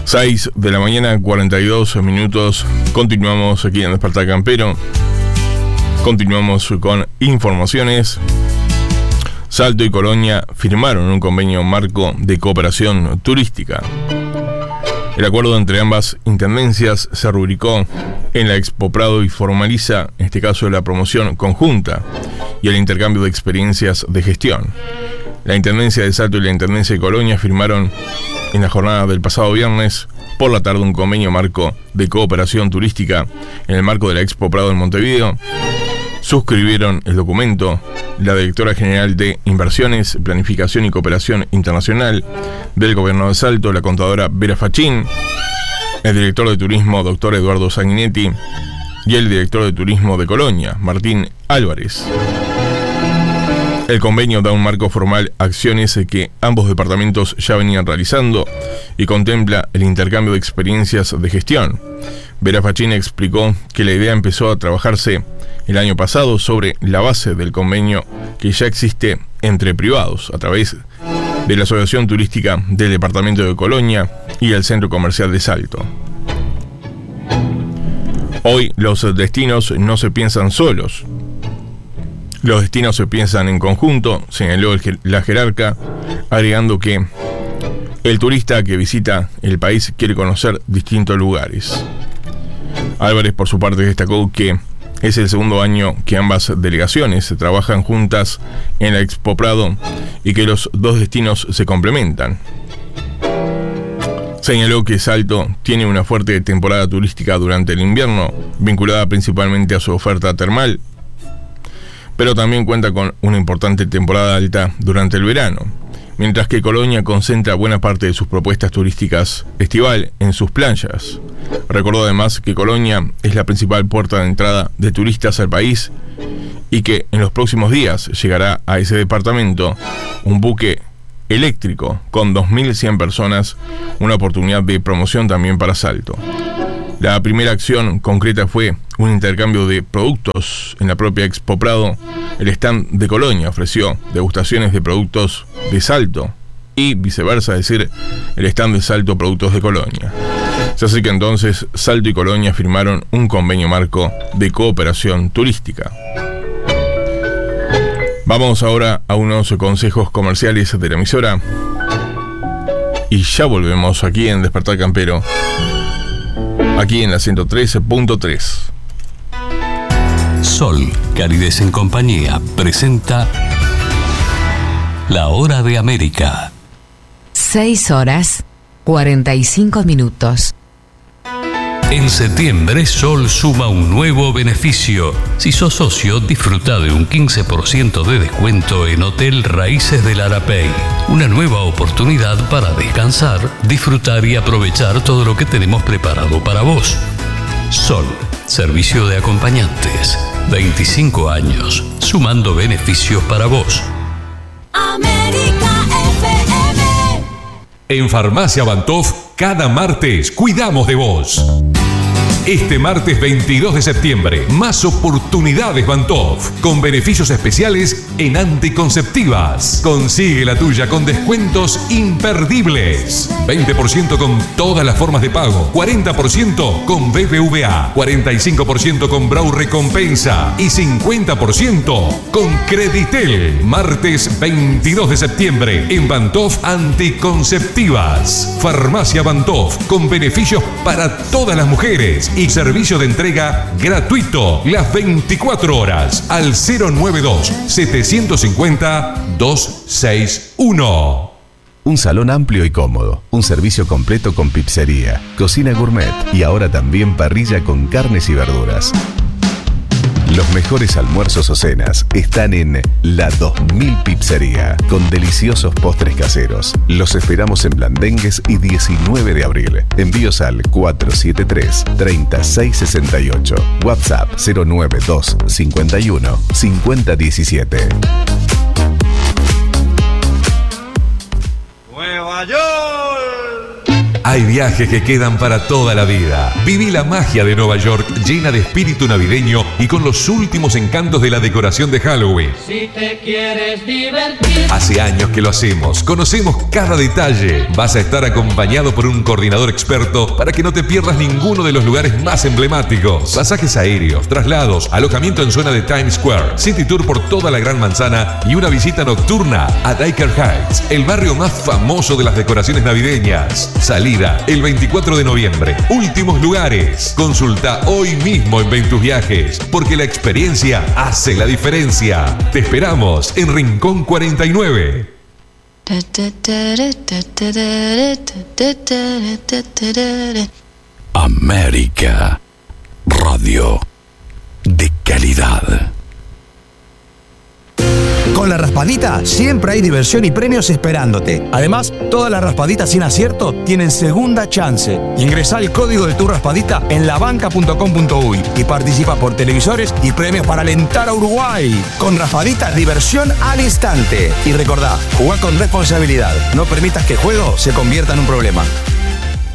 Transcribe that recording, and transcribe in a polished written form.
6 de la mañana, 42 minutos. Continuamos aquí en Despertar Campero. Continuamos con informaciones. Salto y Colonia firmaron un convenio marco de cooperación turística. El acuerdo entre ambas intendencias se rubricó en la Expo Prado y formaliza, en este caso, la promoción conjunta y el intercambio de experiencias de gestión. La Intendencia de Salto y la Intendencia de Colonia firmaron en la jornada del pasado viernes por la tarde un convenio marco de cooperación turística en el marco de la Expo Prado en Montevideo. Suscribieron el documento la directora general de Inversiones, Planificación y Cooperación Internacional del Gobierno de Salto, la contadora Vera Fachín, el director de Turismo, doctor Eduardo Sanguinetti, y el director de Turismo de Colonia, Martín Álvarez. El convenio da un marco formal a acciones que ambos departamentos ya venían realizando y contempla el intercambio de experiencias de gestión. Vera Fachín explicó que la idea empezó a trabajarse el año pasado sobre la base del convenio que ya existe entre privados a través de la Asociación Turística del Departamento de Colonia y el Centro Comercial de Salto. Hoy los destinos no se piensan solos. Los destinos se piensan en conjunto, señaló la jerarca, agregando que el turista que visita el país quiere conocer distintos lugares. Álvarez, por su parte, destacó que es el segundo año que ambas delegaciones trabajan juntas en la Expo Prado y que los dos destinos se complementan. Señaló que Salto tiene una fuerte temporada turística durante el invierno, vinculada principalmente a su oferta termal, pero también cuenta con una importante temporada alta durante el verano, mientras que Colonia concentra buena parte de sus propuestas turísticas estival en sus playas. Recordó además que Colonia es la principal puerta de entrada de turistas al país y que en los próximos días llegará a ese departamento un buque eléctrico con 2.100 personas, una oportunidad de promoción también para Salto. La primera acción concreta fue un intercambio de productos en la propia Expo Prado. El stand de Colonia ofreció degustaciones de productos de Salto y viceversa, es decir, el stand de Salto productos de Colonia. Se hace que entonces Salto y Colonia firmaron un convenio marco de cooperación turística. Vamos ahora a unos consejos comerciales de la emisora y ya volvemos aquí en Despertar Campero, aquí en la 113.3. Sol, Calidez en Compañía, presenta La Hora de América. 6 horas, 45 minutos. En septiembre, Sol suma un nuevo beneficio. Si sos socio, disfruta de un 15% de descuento en Hotel Raíces del Arapey. Una nueva oportunidad para descansar, disfrutar y aprovechar todo lo que tenemos preparado para vos. Sol, servicio de acompañantes. 25 años, sumando beneficios para vos. América FM. En Farmacia Bantoff, cada martes cuidamos de vos. Este martes 22 de septiembre, más oportunidades Bantoff, con beneficios especiales en anticonceptivas. Consigue la tuya con descuentos imperdibles. 20% con todas las formas de pago, 40% con BBVA, 45% con Brau Recompensa y 50% con Creditel. Martes 22 de septiembre, en Bantoff Anticonceptivas. Farmacia Bantoff, con beneficios para todas las mujeres y servicio de entrega gratuito las 24 horas al 092-750-261. Un salón amplio y cómodo, un servicio completo con pizzería, cocina gourmet y ahora también parrilla con carnes y verduras. Los mejores almuerzos o cenas están en La 2000 Pizzería, con deliciosos postres caseros. Los esperamos en Blandengues y 19 de abril. Envíos al 473-3668. WhatsApp 092 51 5017. Nueva York. Hay viajes que quedan para toda la vida. Viví la magia de Nueva York llena de espíritu navideño y con los últimos encantos de la decoración de Halloween. Si te quieres divertir. Hace años que lo hacemos, conocemos cada detalle. Vas a estar acompañado por un coordinador experto para que no te pierdas ninguno de los lugares más emblemáticos. Pasajes aéreos, traslados, alojamiento en zona de Times Square, City Tour por toda la Gran Manzana y una visita nocturna a Diker Heights, el barrio más famoso de las decoraciones navideñas. Salida el 24 de noviembre. Últimos lugares. Consulta hoy mismo en Ventus Viajes, porque la experiencia hace la diferencia. Te esperamos en Rincón 49. América Radio de calidad. Con la raspadita siempre hay diversión y premios esperándote. Además, todas las raspaditas sin acierto tienen segunda chance. Ingresá el código de tu raspadita en labanca.com.uy y participa por televisores y premios para alentar a Uruguay. Con raspaditas, diversión al instante. Y recordá, jugá con responsabilidad. No permitas que el juego se convierta en un problema.